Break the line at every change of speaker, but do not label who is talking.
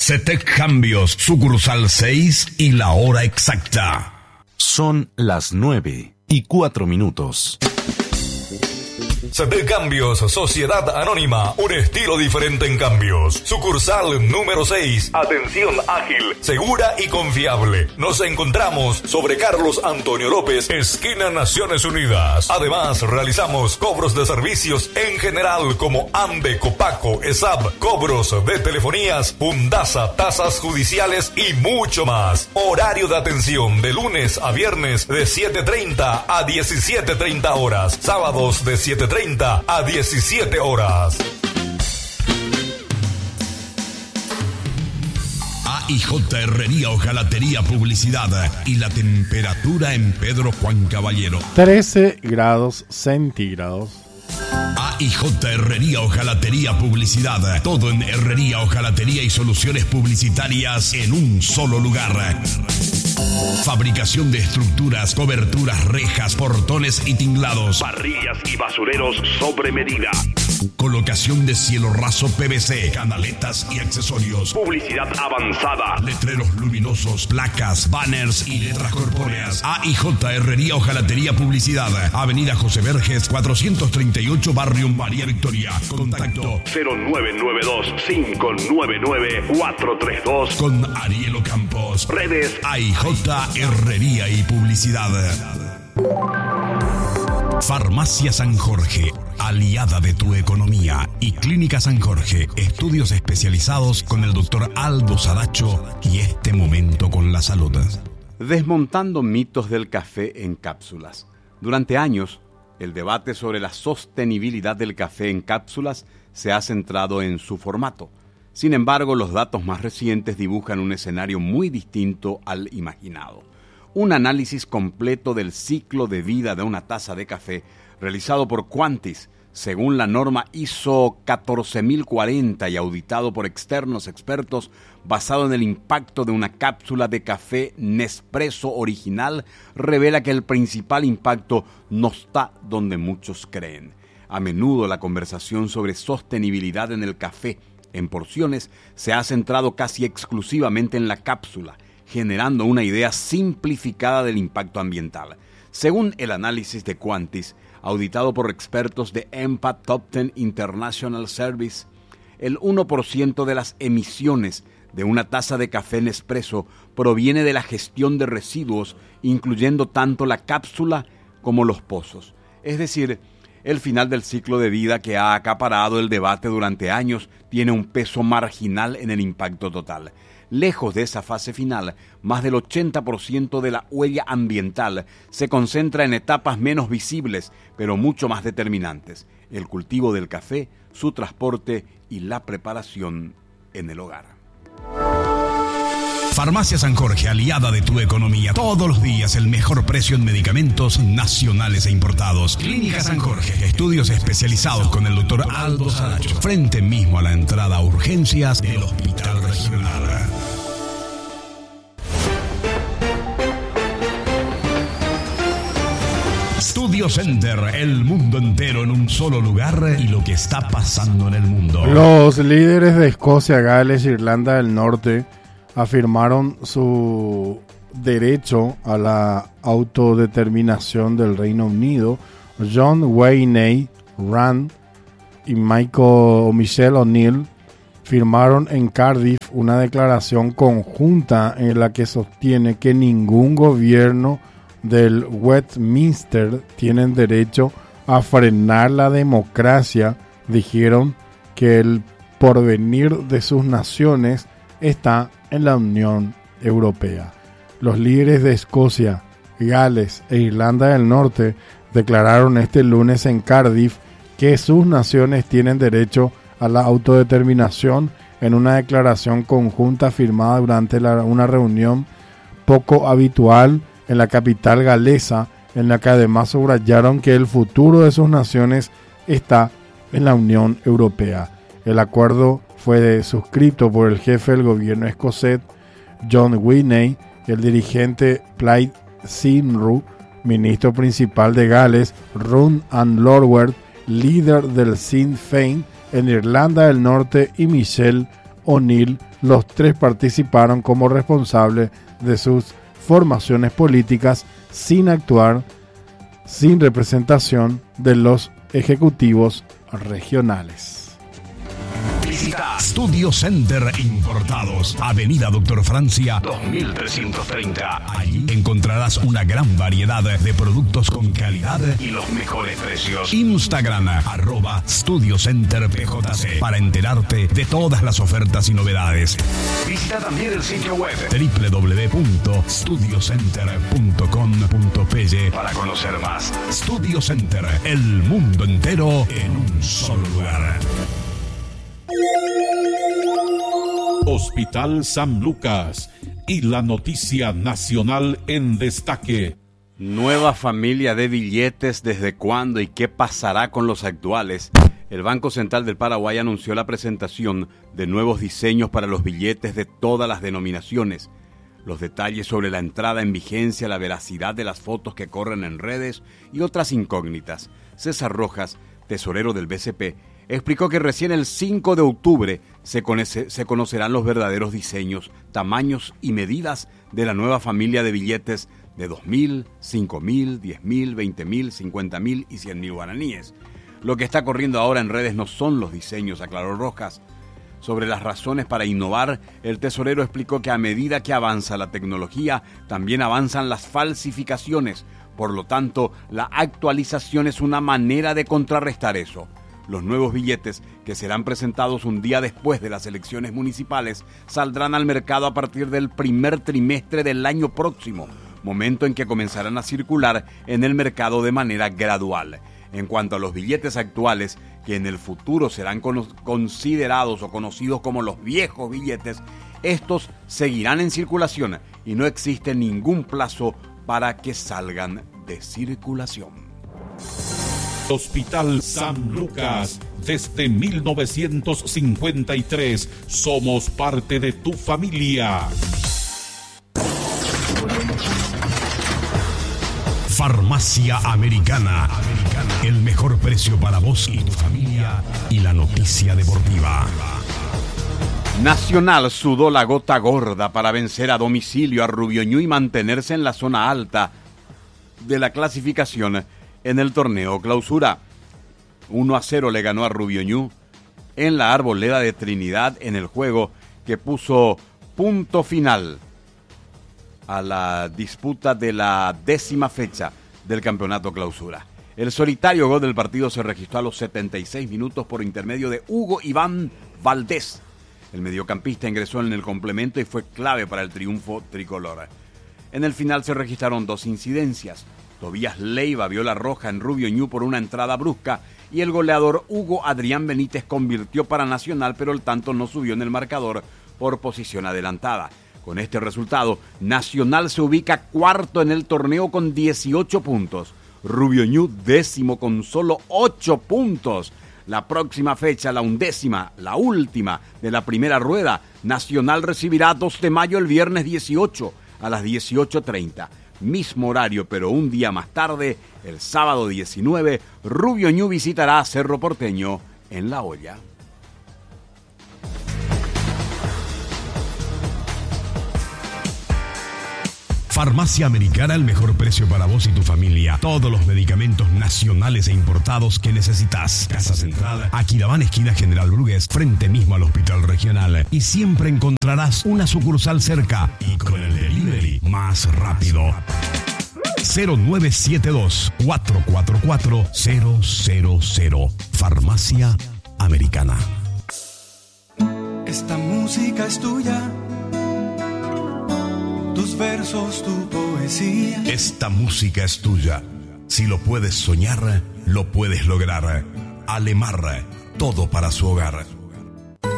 CETEC Cambios, sucursal 6 y la hora exacta.
Son las 9:04.
CETEC Cambios, Sociedad Anónima, un estilo diferente en cambios. Sucursal número 6, atención ágil, segura y confiable. Nos encontramos sobre Carlos Antonio López, esquina Naciones Unidas. Además, realizamos cobros de servicios en general como AMBE, Copaco, ESAB, cobros de telefonías, Fundasa, tasas judiciales y mucho más. Horario de atención de lunes a viernes de 7:30 a 17:30 horas. Sábados de 7:30 a 17 horas.
AIJ Herrería Hojalatería Publicidad y la temperatura en Pedro Juan Caballero
13 grados centígrados.
AIJ Herrería Hojalatería Publicidad, todo en herrería, hojalatería y soluciones publicitarias en un solo lugar. Fabricación de estructuras, coberturas, rejas, portones y tinglados,
parrillas y basureros sobre medida.
Colocación de cielo raso PVC, canaletas y accesorios.
Publicidad avanzada.
Letreros luminosos, placas, banners y letras corpóreas. AIJ Herrería Hojalatería Publicidad. Avenida José Verges, 438, Barrio María Victoria. Contacto
0992-599-432.
Con Ariel Ocampos.
Redes
AIJ Herrería y Publicidad. Farmacia San Jorge, aliada de tu economía, y Clínica San Jorge, estudios especializados con el doctor Aldo Sadacho y este momento con la salud.
Desmontando mitos del café en cápsulas. Durante años, el debate sobre la sostenibilidad del café en cápsulas se ha centrado en su formato. Sin embargo, los datos más recientes dibujan un escenario muy distinto al imaginado. Un análisis completo del ciclo de vida de una taza de café realizado por Quantis, según la norma ISO 14040 y auditado por externos expertos, basado en el impacto de una cápsula de café Nespresso original, revela que el principal impacto no está donde muchos creen. A menudo la conversación sobre sostenibilidad en el café en porciones se ha centrado casi exclusivamente en la cápsula, generando una idea simplificada del impacto ambiental. Según el análisis de Quantis, auditado por expertos de Empath Top 10 International Service, el 1% de las emisiones de una taza de café Nespresso proviene de la gestión de residuos, incluyendo tanto la cápsula como los pozos. Es decir, el final del ciclo de vida que ha acaparado el debate durante años tiene un peso marginal en el impacto total. Lejos de esa fase final, más del 80% de la huella ambiental se concentra en etapas menos visibles, pero mucho más determinantes: el cultivo del café, su transporte y la preparación en el hogar.
Farmacia San Jorge, aliada de tu economía. Todos los días el mejor precio en medicamentos nacionales e importados. Clínica San Jorge, estudios especializados con el doctor Aldo Sadacho. Frente mismo a la entrada a urgencias del Hospital Regional. Studio Center, el mundo entero en un solo lugar y lo que está pasando en el mundo.
Los líderes de Escocia, Gales e Irlanda del Norte afirmaron su derecho a la autodeterminación del Reino Unido. John Wayney Rand y Michelle O'Neill firmaron en Cardiff una declaración conjunta en la que sostiene que ningún gobierno del Westminster tiene derecho a frenar la democracia. Dijeron que el porvenir de sus naciones está en la Unión Europea. Los líderes de Escocia, Gales e Irlanda del Norte declararon este lunes en Cardiff que sus naciones tienen derecho a la autodeterminación en una declaración conjunta firmada durante una reunión poco habitual en la capital galesa, en la que además subrayaron que el futuro de sus naciones está en la Unión Europea. El acuerdo fue suscrito por el jefe del gobierno escocés, John Wayney, y el dirigente Plaid Cymru, ministro principal de Gales, Ron Lorwerth, líder del Sinn Féin en Irlanda del Norte, y Michelle O'Neill, los tres participaron como responsables de sus formaciones políticas sin actuar, sin representación de los ejecutivos regionales.
Visita Studio Center Importados, Avenida Doctor Francia 2330. Allí encontrarás una gran variedad de productos con calidad y los mejores precios. Instagram @StudioCenterPJC para enterarte de todas las ofertas y novedades. Visita también el sitio web www.studiocenter.com.py para conocer más. Studio Center, el mundo entero en un solo lugar.
Hospital San Lucas y la noticia nacional en destaque.
Nueva familia de billetes, ¿desde cuándo y qué pasará con los actuales? El Banco Central del Paraguay anunció la presentación de nuevos diseños para los billetes de todas las denominaciones. Los detalles sobre la entrada en vigencia, la veracidad de las fotos que corren en redes y otras incógnitas. César Rojas, tesorero del BCP, explicó que recién el 5 de octubre se conocerán los verdaderos diseños, tamaños y medidas de la nueva familia de billetes de 2.000, 5.000, 10.000, 20.000, 50.000 y 100.000 guaraníes. Lo que está corriendo ahora en redes no son los diseños, aclaró Rojas. Sobre las razones para innovar, el tesorero explicó que a medida que avanza la tecnología, también avanzan las falsificaciones. Por lo tanto, la actualización es una manera de contrarrestar eso. Los nuevos billetes, que serán presentados un día después de las elecciones municipales, saldrán al mercado a partir del primer trimestre del año próximo, momento en que comenzarán a circular en el mercado de manera gradual. En cuanto a los billetes actuales, que en el futuro serán considerados o conocidos como los viejos billetes, estos seguirán en circulación y no existe ningún plazo para que salgan de circulación.
Hospital San Lucas, desde 1953, somos parte de tu familia.
Farmacia Americana. El mejor precio para vos y tu familia y la noticia deportiva.
Nacional sudó la gota gorda para vencer a domicilio a Rubioñú y mantenerse en la zona alta de la clasificación en el torneo Clausura. 1-0 le ganó a Rubioñú en la Arboleda de Trinidad en el juego que puso punto final a la disputa de la 10ª fecha del campeonato Clausura. El solitario gol del partido se registró a los 76 minutos por intermedio de Hugo Iván Valdés. El mediocampista ingresó en el complemento y fue clave para el triunfo tricolor. En el final se registraron 2 incidencias. Tobías Leiva vio la roja en Rubioñú por una entrada brusca y el goleador Hugo Adrián Benítez convirtió para Nacional, pero el tanto no subió en el marcador por posición adelantada. Con este resultado, Nacional se ubica cuarto en el torneo con 18 puntos. Rubioñú 10º con solo 8 puntos. La próxima fecha, la 11ª, la última de la primera rueda, Nacional recibirá 2 de mayo el viernes 18 a las 18:30. Mismo horario, pero un día más tarde, el sábado 19, Rubioñú visitará a Cerro Porteño en La Hoya.
Farmacia Americana, el mejor precio para vos y tu familia. Todos los medicamentos nacionales e importados que necesitas. Casa Central, Aquidabán, esquina General Brugués, frente mismo al Hospital Regional. Y siempre encontrarás una sucursal cerca y con el delivery más rápido. 0972-444-000. Farmacia Americana.
Esta música es tuya. Tus versos, tu poesía.
Esta música es tuya. Si lo puedes soñar, lo puedes lograr. Alemar, todo para su hogar.